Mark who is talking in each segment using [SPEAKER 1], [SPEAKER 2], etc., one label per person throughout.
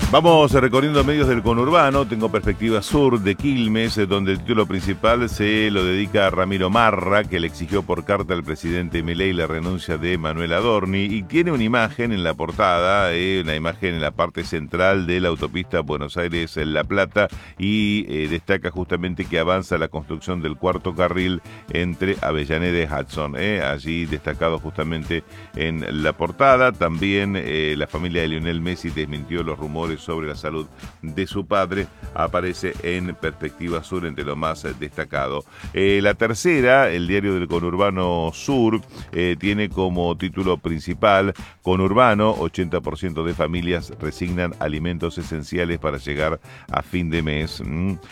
[SPEAKER 1] Vamos recorriendo medios del conurbano. Tengo Perspectiva Sur de Quilmes, donde el título principal se lo dedica a Ramiro Marra, que le exigió por carta al presidente Milei la renuncia de Manuel Adorni, y tiene una imagen en la portada, una imagen en la parte central de la autopista Buenos Aires-La Plata, y destaca justamente que avanza la construcción del cuarto carril entre Avellaneda y Hudson. Allí destacado justamente en la portada. También la familia de Lionel Messi desmintió los rumores sobre la salud de su padre. Aparece en Perspectiva Sur entre lo más destacado. La tercera, el diario del Conurbano Sur, tiene como título principal: Conurbano, 80% de familias resignan alimentos esenciales para llegar a fin de mes.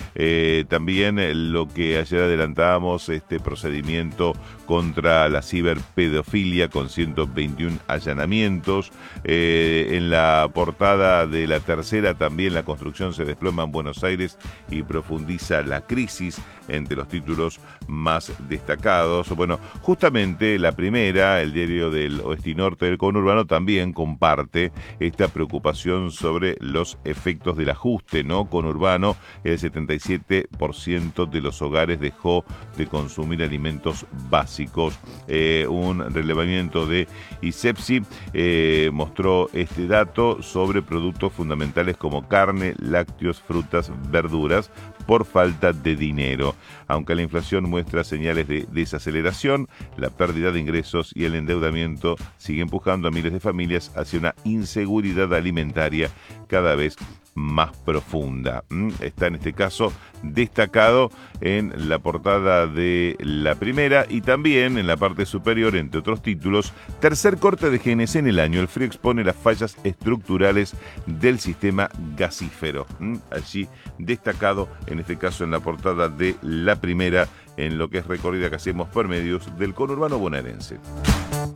[SPEAKER 1] También lo que ayer adelantábamos, este procedimiento contra la ciberpedofilia con 121 allanamientos. En la portada de la tercera, también la construcción se desploma en Buenos Aires y profundiza la crisis, entre los títulos más destacados. Bueno, justamente la primera, el diario del Oeste y Norte del Conurbano, también comparte esta preocupación sobre los efectos del ajuste, ¿no? Conurbano, el 77% de los hogares dejó de consumir alimentos básicos. Un relevamiento de ISEPSI mostró este dato sobre productos fundamentales como carne, lácteos, frutas, verduras, por falta de dinero. Aunque la inflación muestra señales de desaceleración, la pérdida de ingresos y el endeudamiento sigue empujando a miles de familias hacia una inseguridad alimentaria cada vez más profunda. Está en este caso destacado en la portada de la primera, y también en la parte superior, entre otros títulos: tercer corte de GNC en el año, el frío expone las fallas estructurales del sistema gasífero. Allí destacado, en este caso en la portada de la primera, en lo que es recorrida que hacemos por medios del conurbano bonaerense.